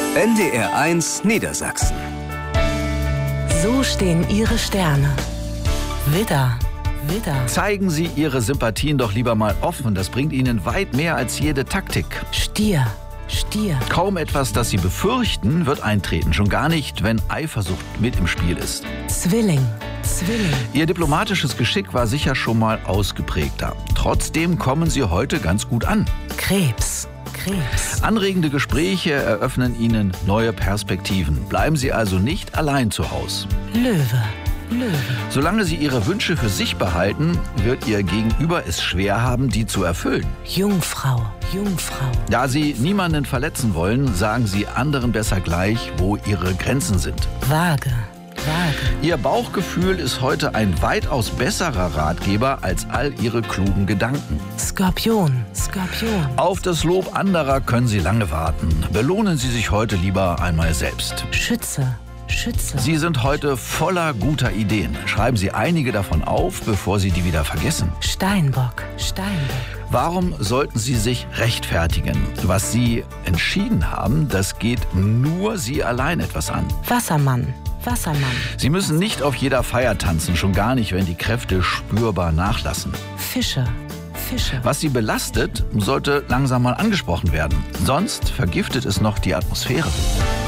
NDR1 Niedersachsen. So stehen Ihre Sterne. Widder, Widder. Zeigen Sie Ihre Sympathien doch lieber mal offen. Das bringt Ihnen weit mehr als jede Taktik. Stier, Stier. Kaum etwas, das Sie befürchten, wird eintreten. Schon gar nicht, wenn Eifersucht mit im Spiel ist. Zwilling, Zwilling. Ihr diplomatisches Geschick war sicher schon mal ausgeprägter. Trotzdem kommen Sie heute ganz gut an. Krebs, Krebs. Anregende Gespräche eröffnen Ihnen neue Perspektiven. Bleiben Sie also nicht allein zu Hause. Löwe, Löwe. Solange Sie Ihre Wünsche für sich behalten, wird Ihr Gegenüber es schwer haben, die zu erfüllen. Jungfrau, Jungfrau. Da Sie niemanden verletzen wollen, sagen Sie anderen besser gleich, wo Ihre Grenzen sind. Waage, Waage. Ihr Bauchgefühl ist heute ein weitaus besserer Ratgeber als all Ihre klugen Gedanken. Skorpion, Skorpion. Auf das Lob anderer können Sie lange warten. Belohnen Sie sich heute lieber einmal selbst. Schütze, Schütze. Sie sind heute voller guter Ideen. Schreiben Sie einige davon auf, bevor Sie die wieder vergessen. Steinbock, Steinbock. Warum sollten Sie sich rechtfertigen? Was Sie entschieden haben, das geht nur Sie allein etwas an. Wassermann, Wassermann. Sie müssen nicht auf jeder Feier tanzen, schon gar nicht, wenn die Kräfte spürbar nachlassen. Fische, Fische. Was Sie belastet, sollte langsam mal angesprochen werden. Sonst vergiftet es noch die Atmosphäre.